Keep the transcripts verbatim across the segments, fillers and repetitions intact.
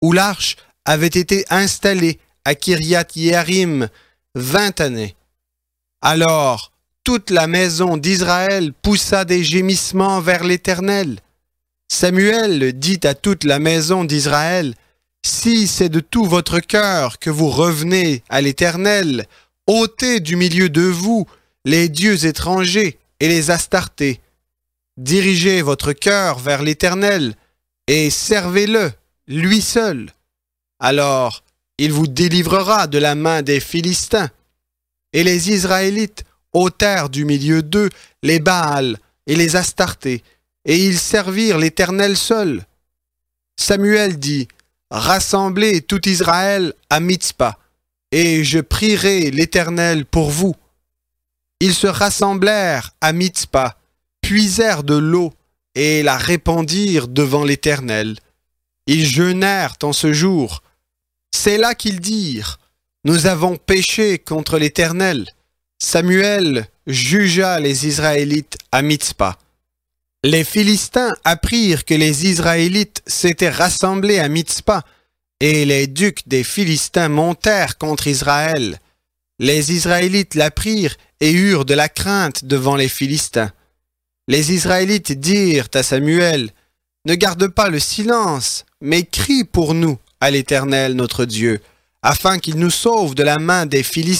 où l'arche avait été installée à Kiriath-Yearim vingt années. Alors, toute la maison d'Israël poussa des gémissements vers l'Éternel. Samuel dit à toute la maison d'Israël, « Si c'est de tout votre cœur que vous revenez à l'Éternel, ôtez du milieu de vous les dieux étrangers et les Astartés. Dirigez votre cœur vers l'Éternel et servez-le, lui seul. Alors, il vous délivrera de la main des Philistins. » Et les Israélites ôtèrent du milieu d'eux les Baals et les Astartés, et ils servirent l'Éternel seul. Samuel dit, « Rassemblez tout Israël à Mitzpa, et je prierai l'Éternel pour vous. » Ils se rassemblèrent à Mitzpa, puisèrent de l'eau, et la répandirent devant l'Éternel. Ils jeûnèrent en ce jour. C'est là qu'ils dirent, « Nous avons péché contre l'Éternel. » Samuel jugea les Israélites à Mitzpa. Les Philistins apprirent que les Israélites s'étaient rassemblés à Mitzpa, et les ducs des Philistins montèrent contre Israël. Les Israélites l'apprirent et eurent de la crainte devant les Philistins. Les Israélites dirent à Samuel, « Ne garde pas le silence, mais crie pour nous à l'Éternel notre Dieu, afin qu'il nous sauve de la main des Philistins. »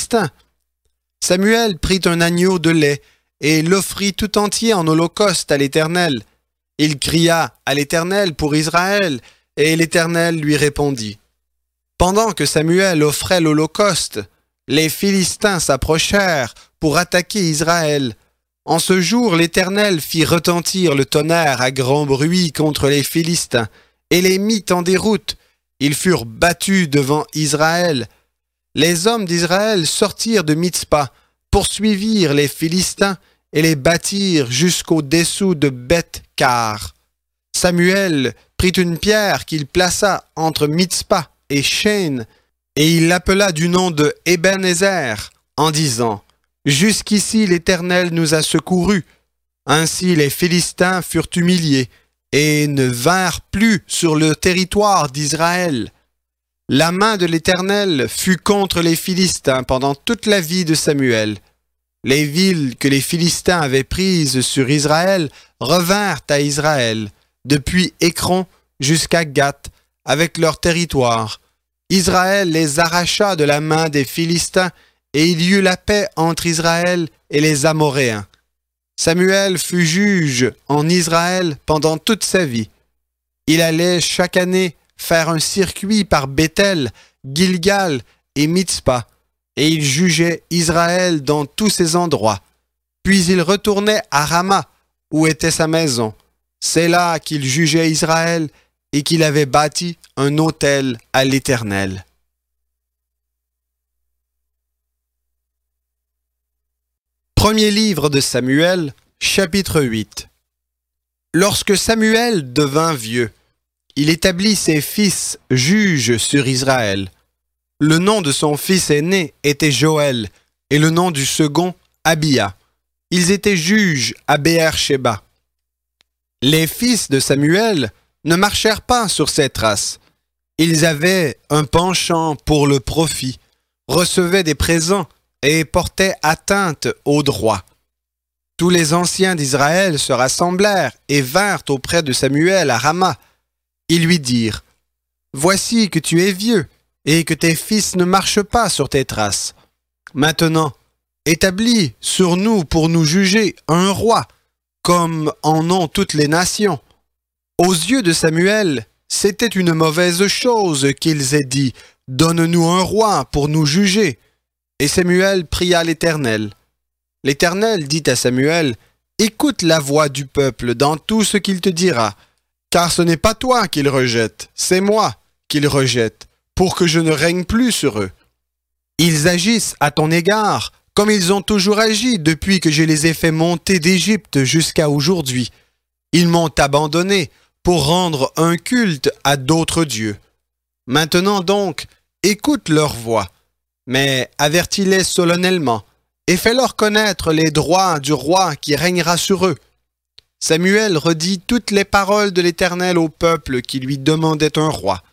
Samuel prit un agneau de lait et l'offrit tout entier en holocauste à l'Éternel. Il cria à l'Éternel pour Israël, et l'Éternel lui répondit. Pendant que Samuel offrait l'holocauste, les Philistins s'approchèrent pour attaquer Israël. En ce jour, l'Éternel fit retentir le tonnerre à grand bruit contre les Philistins, et les mit en déroute. Ils furent battus devant Israël. Les hommes d'Israël sortirent de Mitzpa, poursuivirent les Philistins et les battirent jusqu'au dessous de Beth-Car. Samuel prit une pierre qu'il plaça entre Mitzpa et Chêne, et il l'appela du nom de Ébenezer, en disant, « Jusqu'ici l'Éternel nous a secourus. » Ainsi les Philistins furent humiliés et ne vinrent plus sur le territoire d'Israël. La main de l'Éternel fut contre les Philistins pendant toute la vie de Samuel. Les villes que les Philistins avaient prises sur Israël revinrent à Israël, depuis Écron jusqu'à Gath, avec leur territoire. Israël les arracha de la main des Philistins, et il y eut la paix entre Israël et les Amoréens. Samuel fut juge en Israël pendant toute sa vie. Il allait chaque année faire un circuit par Béthel, Gilgal et Mitzpa, et il jugeait Israël dans tous ces endroits. Puis il retournait à Rama, où était sa maison. C'est là qu'il jugeait Israël et qu'il avait bâti un autel à l'Éternel. Premier livre de Samuel, chapitre huit. Lorsque Samuel devint vieux, il établit ses fils juges sur Israël. Le nom de son fils aîné était Joël, et le nom du second, Abia. Ils étaient juges à Béer-Shéba. Les fils de Samuel ne marchèrent pas sur ses traces. Ils avaient un penchant pour le profit, recevaient des présents et portaient atteinte au droit. Tous les anciens d'Israël se rassemblèrent et vinrent auprès de Samuel à Rama. Ils lui dirent, « Voici que tu es vieux et que tes fils ne marchent pas sur tes traces. Maintenant, établis sur nous pour nous juger un roi, comme en ont toutes les nations. » Aux yeux de Samuel, c'était une mauvaise chose qu'ils aient dit, « Donne-nous un roi pour nous juger. » Et Samuel pria l'Éternel. L'Éternel dit à Samuel, « Écoute la voix du peuple dans tout ce qu'il te dira, car ce n'est pas toi qu'il rejette, c'est moi qu'il rejette, pour que je ne règne plus sur eux. Ils agissent à ton égard, comme ils ont toujours agi depuis que je les ai fait monter d'Égypte jusqu'à aujourd'hui. Ils m'ont abandonné pour rendre un culte à d'autres dieux. Maintenant donc, écoute leur voix, mais avertis-les solennellement, et fais-leur connaître les droits du roi qui régnera sur eux. » Samuel redit toutes les paroles de l'Éternel au peuple qui lui demandait un roi.